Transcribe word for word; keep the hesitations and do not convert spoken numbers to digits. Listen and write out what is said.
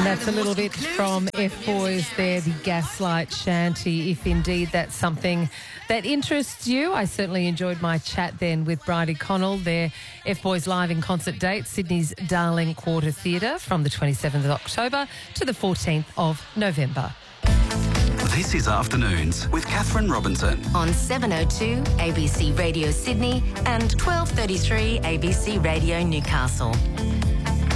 And that's a little bit from F Boys there, the Gaslight Shanty, if indeed that's something that interests you. I certainly enjoyed my chat then with Bridie Connell, their F Boys live in concert date, Sydney's Darling Quarter Theatre from the twenty-seventh of October to the fourteenth of November. This is Afternoons with Catherine Robinson. On seven oh two A B C Radio Sydney and twelve thirty-three A B C Radio Newcastle.